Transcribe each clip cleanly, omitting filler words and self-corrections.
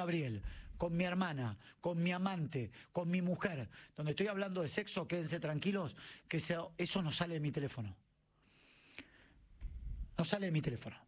Gabriel, con mi hermana, con mi amante, con mi mujer, donde estoy hablando de sexo, quédense tranquilos, que eso no sale de mi teléfono. No sale de mi teléfono.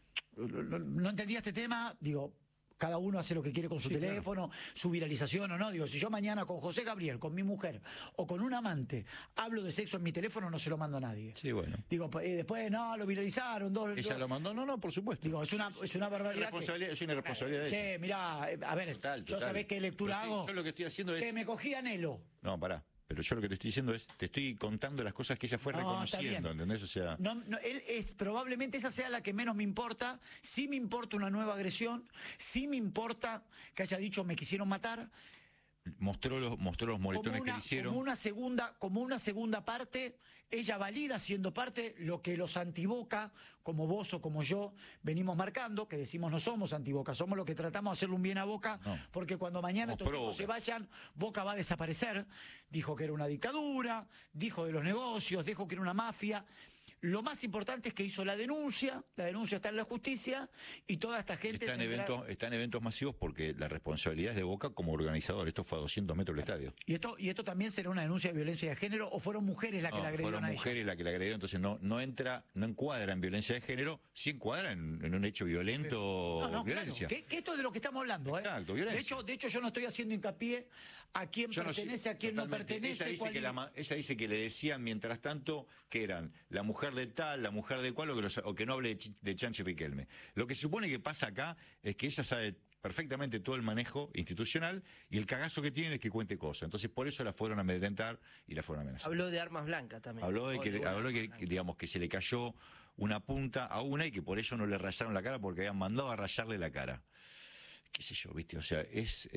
No entendía este tema, digo, cada uno hace lo que quiere con su teléfono, claro, su viralización o no. Digo, si yo mañana con José Gabriel, con mi mujer o con un amante, hablo de sexo en mi teléfono, no se lo mando a nadie. Sí, bueno. Digo, después, no, lo viralizaron. Ella lo mandó, no, por supuesto. Digo, es una barbaridad. Es una responsabilidad de ella. Che, mirá, a ver, total. yo sabés qué lectura hago. Yo lo que estoy haciendo es... Que me cogí anhelo. No, pará. Pero yo lo que te estoy diciendo es, te estoy contando las cosas que ella fue reconociendo, ¿entendés? O sea... él es, probablemente esa sea la que menos me importa. Sí me importa una nueva agresión, sí me importa que haya dicho me quisieron matar. Mostró los moretones que le hicieron. Como una segunda parte, ella valida siendo parte lo que los antiboca, como vos o como yo, venimos marcando, que decimos no somos antiboca, somos los que tratamos de hacerle un bien a Boca, porque cuando mañana estos tipos se vayan, Boca va a desaparecer. Dijo que era una dictadura, dijo de los negocios, dijo que era una mafia. Lo más importante es que hizo la denuncia está en la justicia y toda esta gente... Está en eventos masivos porque la responsabilidad es de Boca como organizador. Esto fue a 200 metros del estadio. ¿Y esto también será una denuncia de violencia de género o fueron mujeres las que la agredieron? Fueron mujeres las que la agredieron, entonces no encuadra en violencia de género, sí encuadra en un hecho violento, violencia. Claro, que esto es de lo que estamos hablando, ¿eh? Exacto, violencia. De hecho yo no estoy haciendo hincapié a quién pertenece, a quién no pertenece. Ella dice que le decían mientras tanto que eran la mujer de tal, la mujer de cual, o que no hable de Chanchi Riquelme. Lo que se supone que pasa acá es que ella sabe perfectamente todo el manejo institucional y el cagazo que tiene es que cuente cosas. Entonces por eso la fueron a amedrentar y la fueron a amenazar. Habló de armas blancas también. Habló de que digamos que se le cayó una punta a una y que por eso no le rayaron la cara porque habían mandado a rayarle la cara. Qué sé yo, ¿viste? O sea, es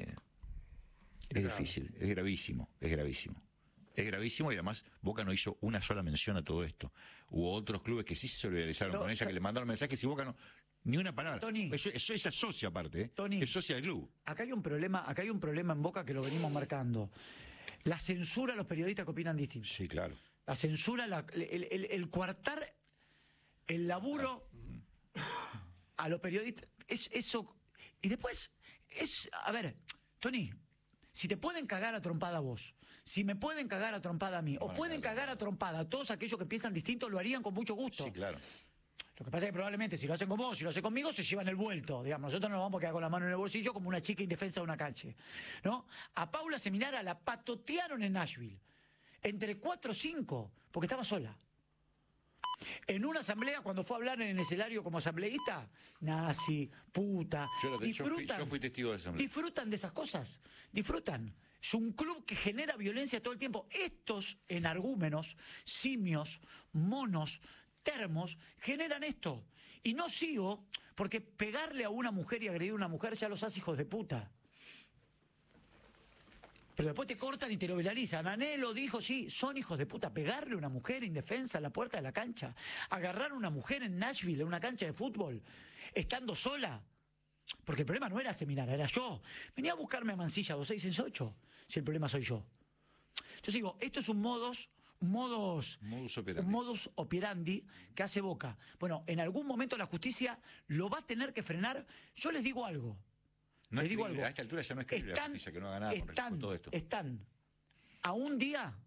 difícil, es gravísimo. Es gravísimo y además Boca no hizo una sola mención a todo esto. Hubo otros clubes que sí se solidarizaron con ella, que le mandaron mensajes y Boca no... Ni una palabra. Tony, eso es socia aparte, ¿eh? Tony, es socia del club. Acá hay un problema en Boca que lo venimos marcando. La censura a los periodistas que opinan distinto. Sí, claro. La censura, el coartar el laburo a los periodistas. Es eso. Y después, a ver, Tony, si te pueden cagar a trompada a vos, si me pueden cagar a trompada a mí, o pueden cagar a trompada a todos aquellos que piensan distinto, lo harían con mucho gusto. Sí, claro. Lo que pasa es que probablemente si lo hacen con vos, si lo hacen conmigo, se llevan el vuelto, digamos. Nosotros nos vamos a quedar con la mano en el bolsillo como una chica indefensa de una cancha, ¿no? A Paula Seminara la patotearon en Nashville, entre 4 o 5, porque estaba sola. En una asamblea, cuando fue a hablar en el escenario como asambleísta, nazi, puta, yo fui testigo de esa asamblea. Disfrutan de esas cosas, disfrutan. Es un club que genera violencia todo el tiempo. Estos energúmenos, simios, monos, termos, generan esto. Y no sigo, porque pegarle a una mujer y agredir a una mujer ya los hace hijos de puta. Pero después te cortan y te lo viralizan. Anhelo dijo, sí, son hijos de puta. Pegarle a una mujer indefensa a la puerta de la cancha. Agarrar a una mujer en Nashville, en una cancha de fútbol, estando sola. Porque el problema no era Seminara, era yo. Venía a buscarme a Mansilla 2668, si el problema soy yo. Yo digo, esto es un modus operandi que hace Boca. Bueno, en algún momento la justicia lo va a tener que frenar. Yo les digo algo. A esta altura ya no es creíble la justicia que no haga nada con respecto a todo esto. Están a un día,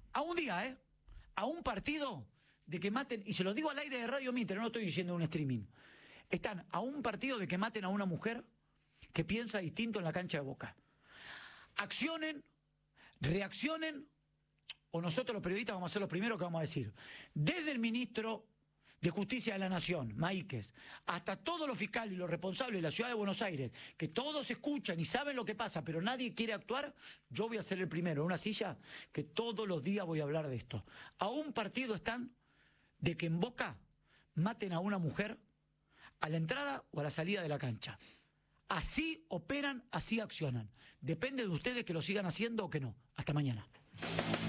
a un partido de que maten, y se lo digo al aire de Radio Mitre, no lo estoy diciendo en un streaming. Están a un partido de que maten a una mujer que piensa distinto en la cancha de Boca. Accionen, reaccionen, o nosotros los periodistas vamos a ser los primeros que vamos a decir. Desde el ministro de Justicia de la Nación, Maíquez, hasta todos los fiscales y los responsables de la Ciudad de Buenos Aires, que todos escuchan y saben lo que pasa, pero nadie quiere actuar, yo voy a ser el primero en una silla que todos los días voy a hablar de esto. A un partido están de que en Boca maten a una mujer a la entrada o a la salida de la cancha. Así operan, así accionan. Depende de ustedes que lo sigan haciendo o que no. Hasta mañana.